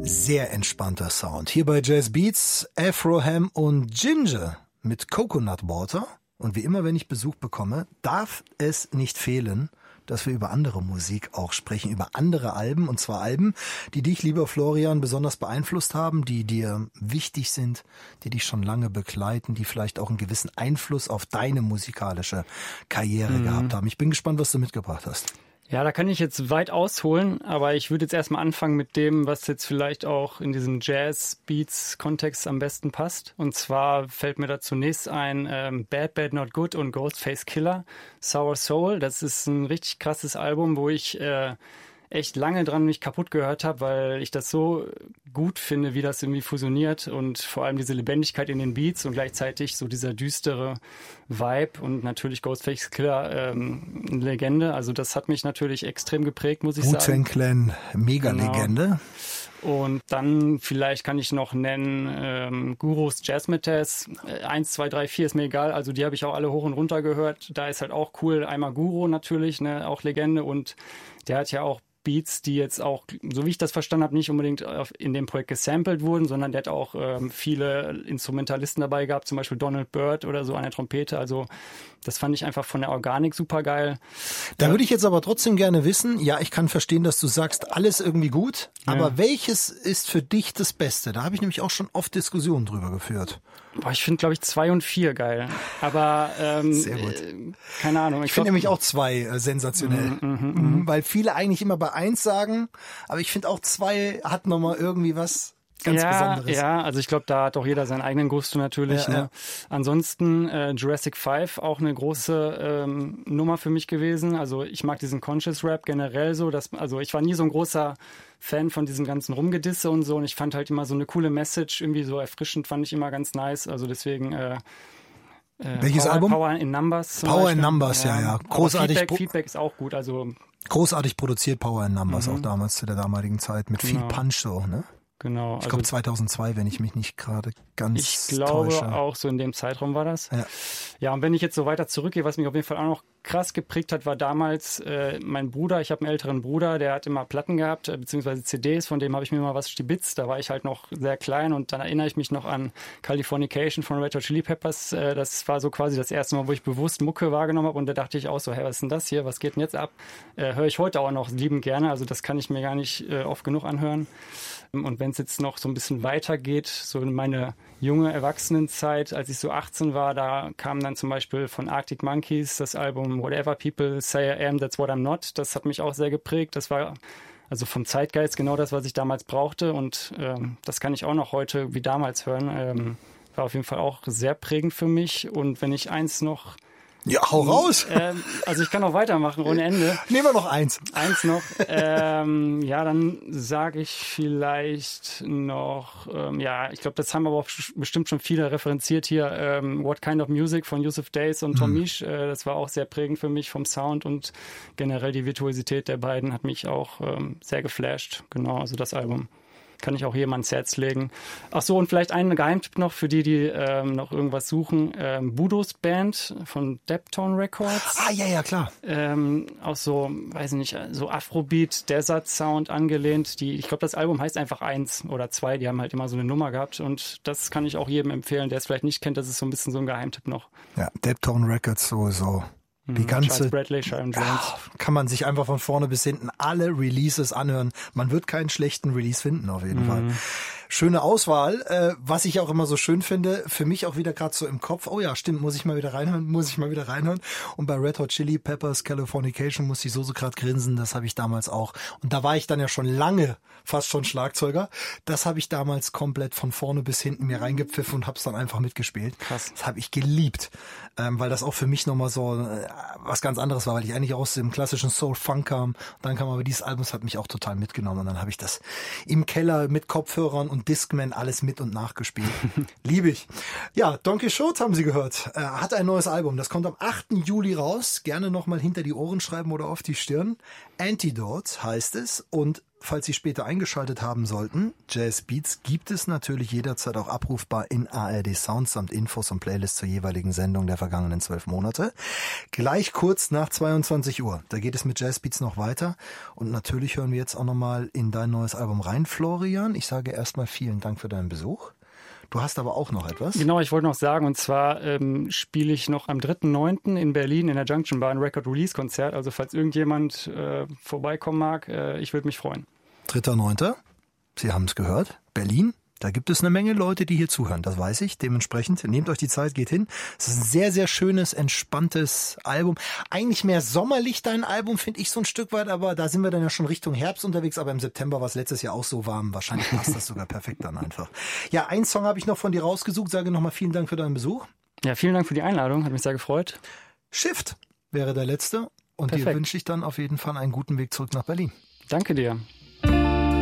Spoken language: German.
Sehr entspannter Sound. Hier bei Jazz Beats, Afro Ham und Ginger mit Coconut Water. Und wie immer, wenn ich Besuch bekomme, darf es nicht fehlen, dass wir über andere Musik auch sprechen, über andere Alben, und zwar Alben, die dich, lieber Florian, besonders beeinflusst haben, die dir wichtig sind, die dich schon lange begleiten, die vielleicht auch einen gewissen Einfluss auf deine musikalische Karriere gehabt haben. Ich bin gespannt, was du mitgebracht hast. Ja, da kann ich jetzt weit ausholen, aber ich würde jetzt erstmal anfangen mit dem, was jetzt vielleicht auch in diesem Jazz-Beats-Kontext am besten passt. Und zwar fällt mir da zunächst ein Bad, Bad, Not Good und Ghostface Killah, Sour Soul. Das ist ein richtig krasses Album, wo ich echt lange dran mich kaputt gehört habe, weil ich das so gut finde, wie das irgendwie fusioniert und vor allem diese Lebendigkeit in den Beats und gleichzeitig so dieser düstere Vibe und natürlich Ghostface Killah, eine Legende. Also das hat mich natürlich extrem geprägt, muss ich sagen. Wu-Tang Clan, Mega-Legende. Genau. Und dann vielleicht kann ich noch nennen Gurus Jazzmettes, 1, 2, 3, 4 ist mir egal, also die habe ich auch alle hoch und runter gehört. Da ist halt auch cool, einmal Guru natürlich, ne, auch Legende, und der hat ja auch Beats, die jetzt auch, so wie ich das verstanden habe, nicht unbedingt in dem Projekt gesampelt wurden, sondern der hat auch viele Instrumentalisten dabei gehabt, zum Beispiel Donald Byrd oder so an der Trompete. Also das fand ich einfach von der Organik super geil. Da würde ich jetzt aber trotzdem gerne wissen, ja, ich kann verstehen, dass du sagst, alles irgendwie gut, aber welches ist für dich das Beste? Da habe ich nämlich auch schon oft Diskussionen drüber geführt. Boah, ich finde, glaube ich, 2 und 4 geil. Aber sehr gut. Keine Ahnung. Ich finde nämlich auch 2 sensationell. Weil viele eigentlich immer bei 1 sagen, aber ich finde auch 2 hat nochmal irgendwie was ganz Besonderes. Ja, also ich glaube, da hat auch jeder seinen eigenen Gusto natürlich. Ja, ne? ja. Ansonsten Jurassic 5, auch eine große Nummer für mich gewesen. Also ich mag diesen Conscious Rap generell so. Also ich war nie so ein großer Fan von diesem ganzen Rumgedisse und so. Und ich fand halt immer so eine coole Message, irgendwie so erfrischend, fand ich immer ganz nice. Also deswegen welches Album? Power in Numbers. Power in Numbers, ja. Großartig. Feedback ist auch gut. Also großartig produziert, Power in Numbers, auch damals zu der damaligen Zeit. Mit viel Punch so, ne? Genau. Ich glaube 2002, wenn ich mich nicht gerade ganz Ich glaube täusche. auch so in dem Zeitraum war das. Ja, und wenn ich jetzt so weiter zurückgehe, was mich auf jeden Fall auch noch krass geprägt hat, war damals mein Bruder. Ich habe einen älteren Bruder, der hat immer Platten gehabt, beziehungsweise CDs, von dem habe ich mir mal was stibitzt. Da war ich halt noch sehr klein und dann erinnere ich mich noch an Californication von Red Hot Chili Peppers. Das war so quasi das erste Mal, wo ich bewusst Mucke wahrgenommen habe, und da dachte ich auch so, hey, was ist denn das hier? Was geht denn jetzt ab? Höre ich heute auch noch liebend gerne, also das kann ich mir gar nicht oft genug anhören. Und wenn es jetzt noch so ein bisschen weitergeht, so in meine junge Erwachsenenzeit, als ich so 18 war, da kam dann zum Beispiel von Arctic Monkeys das Album Whatever People Say I Am, That's What I'm Not. Das hat mich auch sehr geprägt. Das war also vom Zeitgeist genau das, was ich damals brauchte, und das kann ich auch noch heute wie damals hören. War auf jeden Fall auch sehr prägend für mich. Und wenn ich eins noch... Ja, hau raus! Also ich kann auch weitermachen ohne Ende. Nehmen wir noch eins. Eins noch. Ja, dann sage ich vielleicht noch, ich glaube, das haben aber auch bestimmt schon viele referenziert hier, What Kind of Music von Yusuf Days und Tom Misch. Das war auch sehr prägend für mich vom Sound, und generell die Virtuosität der beiden hat mich auch sehr geflasht. Genau, also das Album. Kann ich auch jedem ans Herz legen. Ach so, und vielleicht einen Geheimtipp noch für die noch irgendwas suchen. Budos Band von Deptone Records. Ah, ja, klar. Auch so, weiß nicht, so Afrobeat, Desert Sound angelehnt. Ich glaube, das Album heißt einfach 1 oder 2. Die haben halt immer so eine Nummer gehabt, und das kann ich auch jedem empfehlen, der es vielleicht nicht kennt. Das ist so ein bisschen so ein Geheimtipp noch. Ja, Deptone Records sowieso. Die ganze Charles Bradley, Sharon Jones. Kann man sich einfach von vorne bis hinten alle Releases anhören. Man wird keinen schlechten Release finden, auf jeden Fall. Schöne Auswahl. Was ich auch immer so schön finde, für mich auch wieder gerade so im Kopf, oh ja, stimmt, muss ich mal wieder reinhören. Und bei Red Hot Chili Peppers Californication musste ich so gerade grinsen, das habe ich damals auch. Und da war ich dann ja schon lange fast schon Schlagzeuger. Das habe ich damals komplett von vorne bis hinten mir reingepfiffen und habe es dann einfach mitgespielt. Krass. Das habe ich geliebt, weil das auch für mich nochmal so was ganz anderes war, weil ich eigentlich aus dem klassischen Soul-Funk kam. Dann kam aber dieses Album, das hat mich auch total mitgenommen, und dann habe ich das im Keller mit Kopfhörern und Discman alles mit und nachgespielt. Liebe ich. Ja, Don Quixote haben Sie gehört. Hat ein neues Album. Das kommt am 8. Juli raus. Gerne nochmal hinter die Ohren schreiben oder auf die Stirn. Antidote heißt es. Und falls Sie später eingeschaltet haben sollten, Jazz Beats gibt es natürlich jederzeit auch abrufbar in ARD Sound samt Infos und Playlists zur jeweiligen Sendung der vergangenen 12 Monate. Gleich kurz nach 22 Uhr. Da geht es mit Jazz Beats noch weiter. Und natürlich hören wir jetzt auch nochmal in dein neues Album rein, Florian. Ich sage erstmal vielen Dank für deinen Besuch. Du hast aber auch noch etwas. Genau, ich wollte noch sagen, und zwar spiele ich noch am 3.9. in Berlin in der Junction Bar ein Record-Release-Konzert. Also falls irgendjemand vorbeikommen mag, ich würde mich freuen. 3.9. Sie haben es gehört. Berlin. Da gibt es eine Menge Leute, die hier zuhören, das weiß ich. Dementsprechend nehmt euch die Zeit, geht hin. Es ist ein sehr, sehr schönes, entspanntes Album. Eigentlich mehr sommerlich dein Album, finde ich so ein Stück weit, aber da sind wir dann ja schon Richtung Herbst unterwegs. Aber im September war es letztes Jahr auch so warm. Wahrscheinlich passt das sogar perfekt dann einfach. Ja, einen Song habe ich noch von dir rausgesucht. Sage nochmal vielen Dank für deinen Besuch. Ja, vielen Dank für die Einladung, hat mich sehr gefreut. Shift wäre der letzte und perfekt. Dir wünsche ich dann auf jeden Fall einen guten Weg zurück nach Berlin. Danke dir.